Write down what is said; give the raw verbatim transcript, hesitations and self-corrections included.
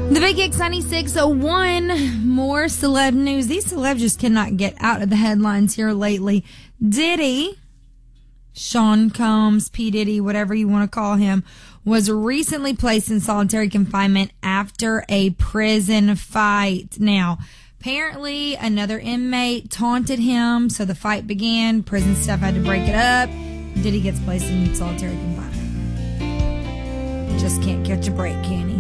The Big X ninety-six oh one, more celeb news. These celebs just cannot get out of the headlines here lately. Diddy, Sean Combs, P. Diddy, whatever you want to call him, was recently placed in solitary confinement after a prison fight. Now, apparently another inmate taunted him, so the fight began. Prison staff had to break it up. Diddy gets placed in solitary confinement. Just can't catch a break, can he?